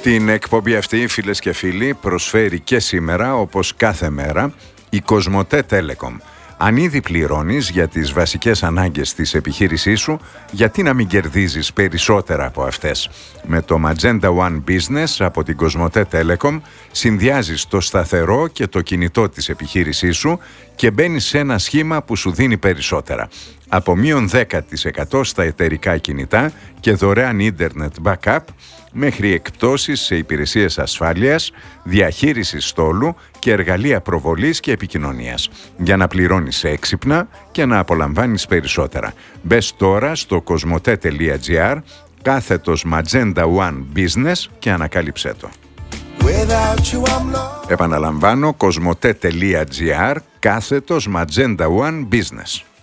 Την εκπομπή αυτή, φίλες και φίλοι, προσφέρει και σήμερα, όπως κάθε μέρα, η Κοσμοτέ Telecom. Αν ήδη πληρώνεις για τις βασικές ανάγκες της επιχείρησής σου, γιατί να μην κερδίζεις περισσότερα από αυτές? Με το Magenta One Business από την Κοσμοτέ Telecom συνδυάζεις το σταθερό και το κινητό της επιχείρησής σου και μπαίνεις σε ένα σχήμα που σου δίνει περισσότερα. Από μείον 10% στα εταιρικά κινητά και δωρεάν ίντερνετ backup, μέχρι εκπτώσεις σε υπηρεσίες ασφάλειας, διαχείρισης στόλου και εργαλεία προβολής και επικοινωνίας, για να πληρώνεις έξυπνα και να απολαμβάνεις περισσότερα. Μπες τώρα στο cosmote.gr /Magenta One Business και ανακάλυψέ το. Επαναλαμβάνω, cosmote.gr /Magenta One Business.